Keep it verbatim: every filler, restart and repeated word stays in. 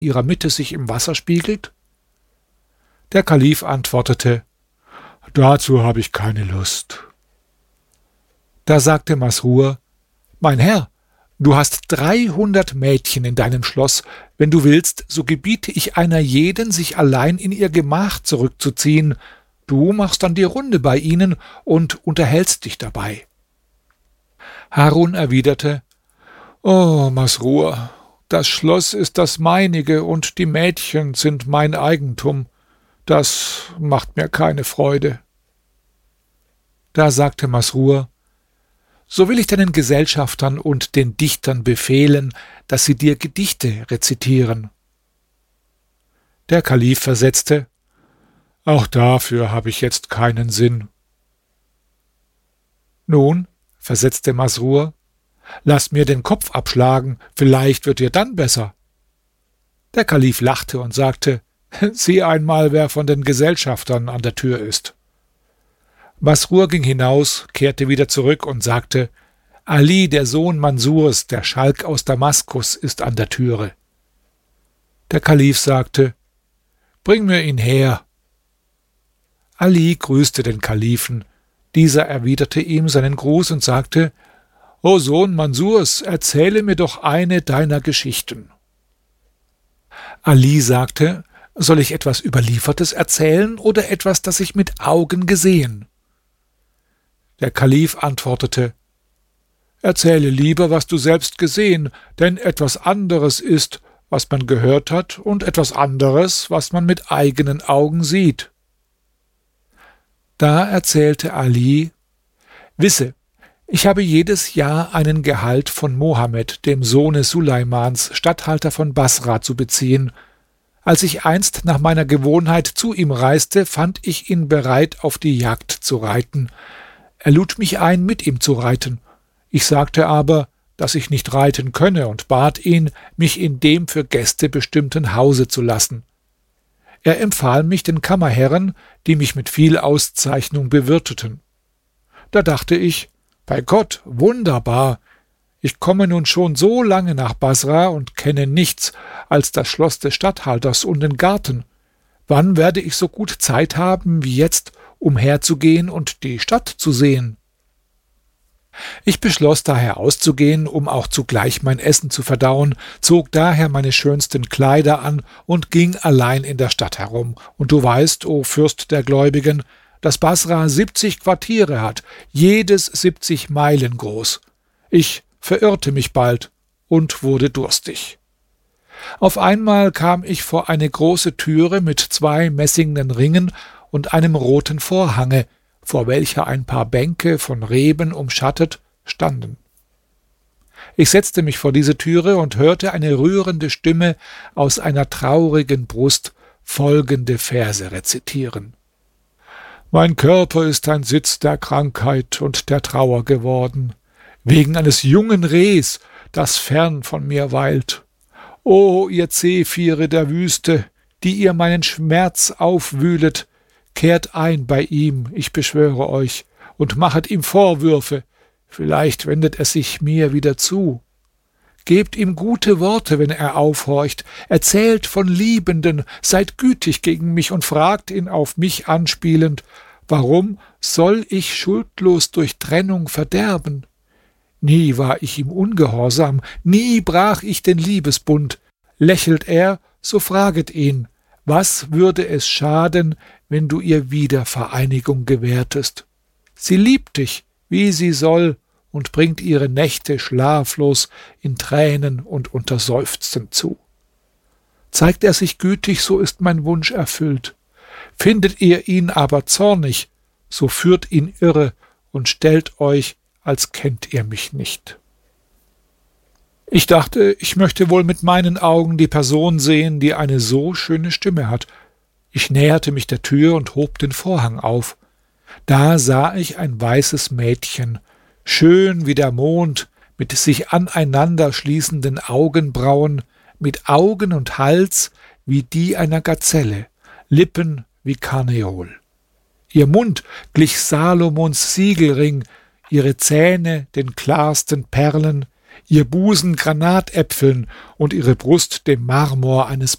ihrer Mitte sich im Wasser spiegelt?“ Der Kalif antwortete: »Dazu habe ich keine Lust.« Da sagte Masrur: »Mein Herr, du hast dreihundert Mädchen in deinem Schloss. Wenn du willst, so gebiete ich einer jeden, sich allein in ihr Gemach zurückzuziehen. Du machst dann die Runde bei ihnen und unterhältst dich dabei.« Harun erwiderte: »O Masrur, das Schloss ist das meinige und die Mädchen sind mein Eigentum. Das macht mir keine Freude.« Da sagte Masrur: »So will ich deinen Gesellschaftern und den Dichtern befehlen, dass sie dir Gedichte rezitieren.« Der Kalif versetzte: »Auch dafür habe ich jetzt keinen Sinn.« »Nun«, versetzte Masrur, »lass mir den Kopf abschlagen, vielleicht wird dir dann besser.« Der Kalif lachte und sagte: »Sieh einmal, wer von den Gesellschaftern an der Tür ist.« Masrur ging hinaus, kehrte wieder zurück und sagte: »Ali, der Sohn Mansurs, der Schalk aus Damaskus, ist an der Türe.« Der Kalif sagte: »Bring mir ihn her.« Ali grüßte den Kalifen. Dieser erwiderte ihm seinen Gruß und sagte: »O Sohn Mansurs, erzähle mir doch eine deiner Geschichten.« Ali sagte: »Soll ich etwas Überliefertes erzählen oder etwas, das ich mit Augen gesehen?« Der Kalif antwortete: »Erzähle lieber, was du selbst gesehen, denn etwas anderes ist, was man gehört hat, und etwas anderes, was man mit eigenen Augen sieht.« Da erzählte Ali: »Wisse, ich habe jedes Jahr einen Gehalt von Mohammed, dem Sohne Suleimans, Statthalter von Basra, zu beziehen. Als ich einst nach meiner Gewohnheit zu ihm reiste, fand ich ihn bereit, auf die Jagd zu reiten. Er lud mich ein, mit ihm zu reiten. Ich sagte aber, dass ich nicht reiten könne, und bat ihn, mich in dem für Gäste bestimmten Hause zu lassen. Er empfahl mich den Kammerherren, die mich mit viel Auszeichnung bewirteten. Da dachte ich: Bei Gott, wunderbar! Ich komme nun schon so lange nach Basra und kenne nichts als das Schloss des Statthalters und den Garten. Wann werde ich so gut Zeit haben wie jetzt, umherzugehen und die Stadt zu sehen?« Ich beschloss daher auszugehen, um auch zugleich mein Essen zu verdauen, zog daher meine schönsten Kleider an und ging allein in der Stadt herum. Und du weißt, o Fürst der Gläubigen, dass Basra siebzig Quartiere hat, jedes siebzig Meilen groß. Ich verirrte mich bald und wurde durstig. Auf einmal kam ich vor eine große Türe mit zwei messingnen Ringen und einem roten Vorhange, vor welcher ein paar Bänke von Reben umschattet standen. Ich setzte mich vor diese Türe und hörte eine rührende Stimme aus einer traurigen Brust folgende Verse rezitieren: »Mein Körper ist ein Sitz der Krankheit und der Trauer geworden, wegen eines jungen Rehs, das fern von mir weilt. O ihr Zephire der Wüste, die ihr meinen Schmerz aufwühlet, kehrt ein bei ihm, ich beschwöre euch, und machet ihm Vorwürfe, vielleicht wendet er sich mir wieder zu. Gebt ihm gute Worte, wenn er aufhorcht, erzählt von Liebenden, seid gütig gegen mich und fragt ihn auf mich anspielend: Warum soll ich schuldlos durch Trennung verderben? Nie war ich ihm ungehorsam, nie brach ich den Liebesbund. Lächelt er, so fraget ihn: Was würde es schaden, wenn du ihr Wiedervereinigung gewährtest? Sie liebt dich, wie sie soll, und bringt ihre Nächte schlaflos in Tränen und unter Seufzen zu. Zeigt er sich gütig, so ist mein Wunsch erfüllt. Findet ihr ihn aber zornig, so führt ihn irre und stellt euch, als kennt ihr mich nicht.« Ich dachte, ich möchte wohl mit meinen Augen die Person sehen, die eine so schöne Stimme hat. Ich näherte mich der Tür und hob den Vorhang auf. Da sah ich ein weißes Mädchen, schön wie der Mond, mit sich aneinander schließenden Augenbrauen, mit Augen und Hals wie die einer Gazelle, Lippen wie Karneol. Ihr Mund glich Salomons Siegelring, ihre Zähne den klarsten Perlen, ihr busen granatäpfeln und ihre brust dem marmor eines